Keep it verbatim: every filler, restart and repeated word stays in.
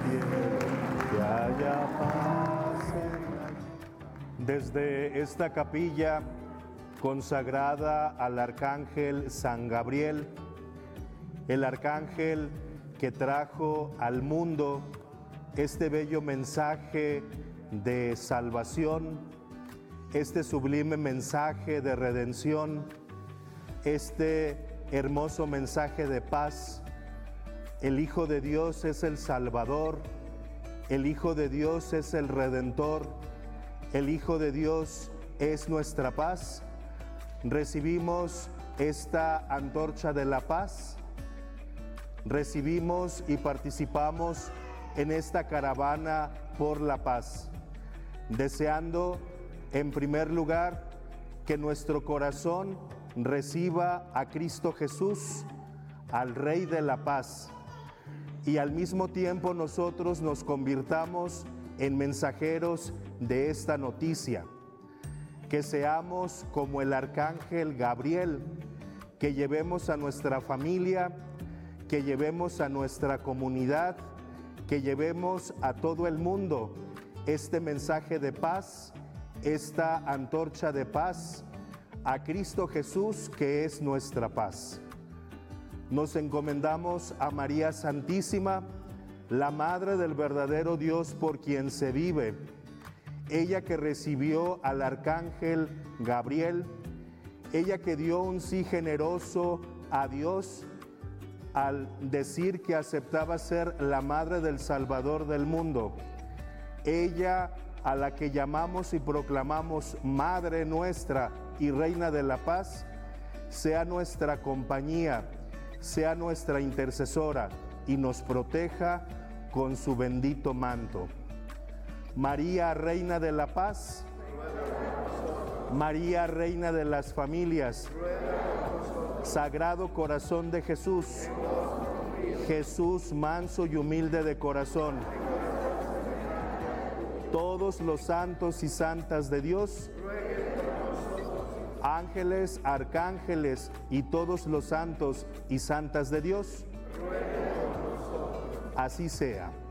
cielo, que haya paz en la... Desde esta capilla consagrada al Arcángel San Gabriel, el Arcángel que trajo al mundo este bello mensaje de salvación, este sublime mensaje de redención, este hermoso mensaje de paz. El Hijo de Dios es el Salvador, el Hijo de Dios es el Redentor, el Hijo de Dios es nuestra paz. Recibimos esta antorcha de la paz, recibimos y participamos en esta caravana por la paz, deseando en primer lugar que nuestro corazón reciba a Cristo Jesús, al Rey de la paz, y al mismo tiempo nosotros nos convirtamos en mensajeros de esta noticia, que seamos como el Arcángel Gabriel, que llevemos a nuestra familia, que llevemos a nuestra comunidad, que llevemos a todo el mundo este mensaje de paz, esta antorcha de paz, a Cristo Jesús, que es nuestra paz. Nos encomendamos a María Santísima, la Madre del verdadero Dios por quien se vive, ella que recibió al Arcángel Gabriel, ella que dio un sí generoso a Dios al decir que aceptaba ser la Madre del Salvador del mundo, ella a la que llamamos y proclamamos Madre nuestra y Reina de la Paz, sea nuestra compañía, sea nuestra intercesora y nos proteja con su bendito manto. María, Reina de la Paz, María, Reina de las familias, Sagrado Corazón de Jesús, Jesús manso y humilde de corazón, todos los santos y santas de Dios, ángeles, arcángeles y todos los santos y santas de Dios, así sea.